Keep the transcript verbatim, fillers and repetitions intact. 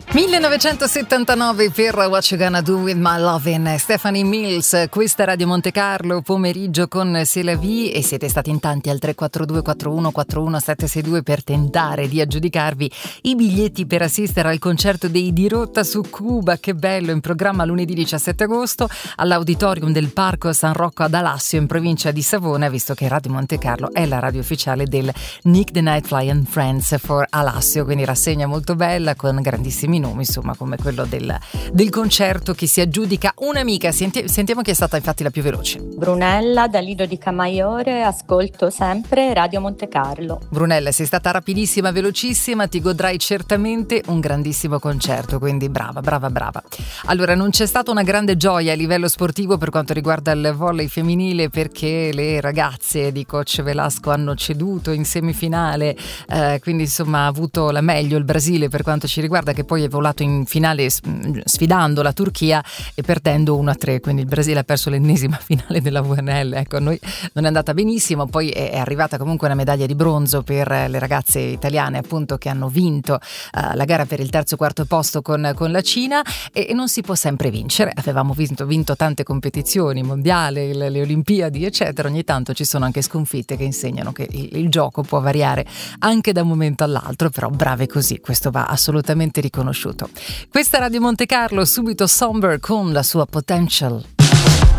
millenovecentosettantanove per What You Gonna Do With My Lovin', Stephanie Mills. Questa è Radio Monte Carlo, pomeriggio con C'est la vie, e siete stati in tanti al tre quattro due quattro uno quattro uno sette sei due per tentare di aggiudicarvi i biglietti per assistere al concerto dei Dirotta su Cuba. Che bello, in programma lunedì diciassette agosto all'Auditorium del Parco San Rocco ad Alassio in provincia di Savona, visto che Radio Monte Carlo è la radio ufficiale del Nick the Nightfly and Friends for Alassio, quindi rassegna molto bella con grandissimi nomi, insomma, come quello del, del concerto che si aggiudica un'amica. Senti, sentiamo chi è stata infatti la più veloce. Brunella da Lido di Camaiore, ascolto sempre Radio Monte Carlo. Brunella, sei stata rapidissima, velocissima, ti godrai certamente un grandissimo concerto, quindi brava, brava, brava. Allora, non c'è stata una grande gioia a livello sportivo per quanto riguarda il volley femminile, perché le ragazze di coach Velasco hanno ceduto in semifinale, eh, quindi insomma ha avuto la meglio il Brasile per quanto ci riguarda, che poi è volato in finale sfidando la Turchia e perdendo uno a tre, quindi il Brasile ha perso l'ennesima finale della V N L. Ecco, a noi non è andata benissimo, poi è arrivata comunque una medaglia di bronzo per le ragazze italiane, appunto, che hanno vinto uh, la gara per il terzo e quarto posto con, con la Cina, e, e non si può sempre vincere. Avevamo vinto, vinto tante competizioni mondiali, le, le Olimpiadi eccetera, ogni tanto ci sono anche sconfitte che insegnano che il, il gioco può variare anche da un momento all'altro, però brave così, questo va assolutamente riconosciuto. Questa è Radio Monte Carlo, subito Somber con la sua Potential.